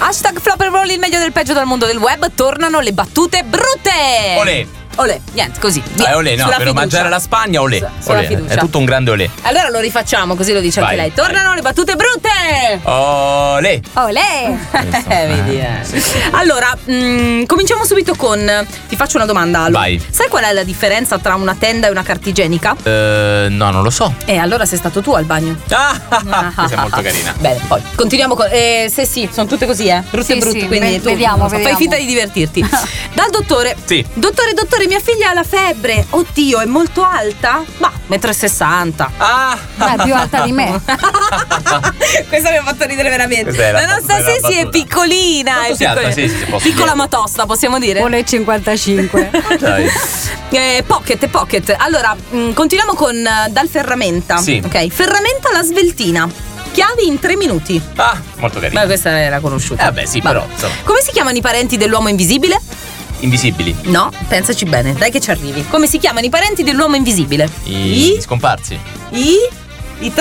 Hashtag Flop and Roll, il meglio del peggio dal mondo del web. Tornano le battute brutte. Olè, niente, così. Via. Olè, no, per mangiare la Spagna, olè. Sulla fiducia. È tutto un grande olè. Allora lo rifacciamo, così lo dice anche lei. Tornano le battute brutte. Olè. Vedi. Allora, cominciamo subito con. Ti faccio una domanda, Allo. Vai. Sai qual è la differenza tra una tenda e una cartigenica? No, non lo so. Allora sei stato tu al bagno. Questa è molto carina. Bene, poi continuiamo con. Sì, sono tutte così, brutte sì, e brutte. sì, Quindi tu vediamo. fai finta di divertirti. Dal dottore. Sì. Dottore, mia figlia ha la febbre. Oddio, è molto alta? Ma 1,60 m. Più alta di me. Questa mi ha fatto ridere veramente. La nostra Sesi è piccolina. Quanto sei alta, Sesi, se posso Piccola dire? ma tosta, possiamo dire? 1,55. Dai. Pocket. Allora, continuiamo con dal ferramenta. Sì. Ok, ferramenta la sveltina. Chiavi in 3 minuti. Molto carina. Ma questa era conosciuta. Vabbè, sì, però insomma. Come si chiamano i parenti dell'uomo invisibile? Invisibili. No, pensaci bene, dai che ci arrivi. Come si chiamano i parenti dell'uomo invisibile? I scomparsi. I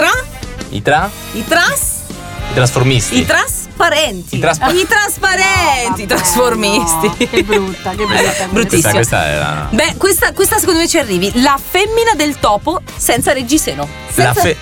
trasformisti. I trasparenti. I trasformisti. Che brutta. Bruttissima. Questa era. Beh, questa secondo me ci arrivi. La femmina del topo senza reggiseno. Vai.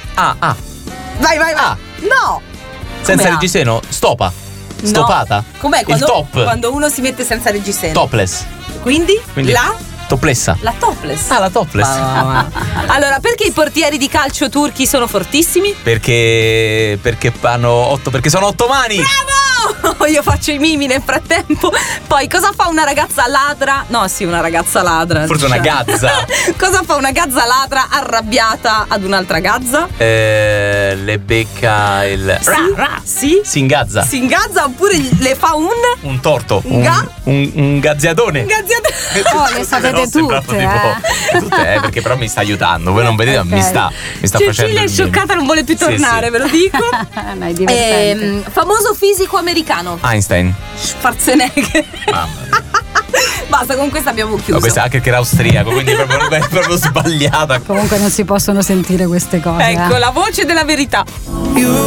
No. Senza Come reggiseno. Stopata. No. Com'è Il top. quando uno si mette senza reggiseno? Topless. Quindi la toplessa. La topless. La topless. Allora, perché i portieri di calcio turchi sono fortissimi? Perché sono 8 mani. Bravo! Io faccio i mimi nel frattempo. Poi cosa fa una ragazza ladra? No, sì, una ragazza ladra. Forse una gazza. Cosa fa una gazza ladra arrabbiata ad un'altra gazza? Le becca il Sì. Si ingazza. Si ingazza oppure le fa un torto. Un gazziatone. Le sapete tutte, tutte, perché però mi sta aiutando. Voi non vedete, mi sta facendo. Cecilia è scioccata, non vuole più tornare, sì. Ve lo dico. No, è divertente. Famoso fisico americano. Einstein. Schwarzenegger. Mamma. Basta, con questa abbiamo chiuso. No, questa anche che era austriaco, quindi è proprio sbagliata. Comunque non si possono sentire queste cose. Ecco, la voce della verità.